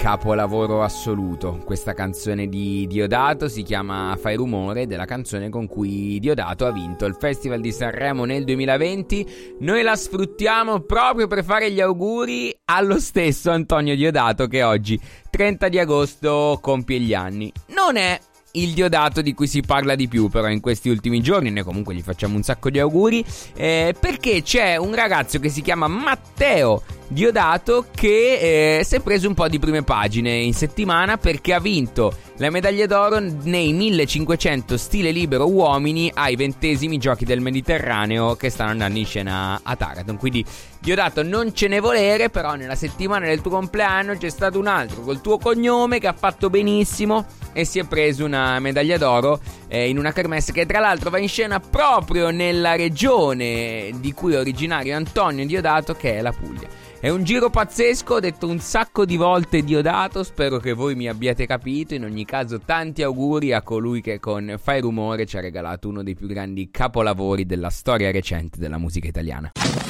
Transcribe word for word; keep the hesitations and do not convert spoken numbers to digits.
capolavoro assoluto. Questa canzone di Diodato si chiama Fai rumore ed è la canzone con cui Diodato ha vinto il Festival di Sanremo nel duemilaventi. Noi la sfruttiamo proprio per fare gli auguri allo stesso Antonio Diodato, che oggi trenta di agosto compie gli anni. Non è il Diodato di cui si parla di più però in questi ultimi giorni, noi comunque gli facciamo un sacco di auguri, eh, perché c'è un ragazzo che si chiama Matteo Diodato che eh, si è preso un po' di prime pagine in settimana perché ha vinto la medaglia d'oro nei millecinquecento stile libero uomini ai ventesimi giochi del Mediterraneo che stanno andando in scena a Taranto. Quindi Diodato, non ce ne volere, però nella settimana del tuo compleanno c'è stato un altro col tuo cognome che ha fatto benissimo e si è preso una medaglia d'oro eh, in una kermesse che tra l'altro va in scena proprio nella regione di cui è originario Antonio Diodato, che è la Puglia. È un giro pazzesco, ho detto un sacco di volte Diodato, spero che voi mi abbiate capito. In ogni caso tanti auguri a colui che con Fai rumore ci ha regalato uno dei più grandi capolavori della storia recente della musica italiana.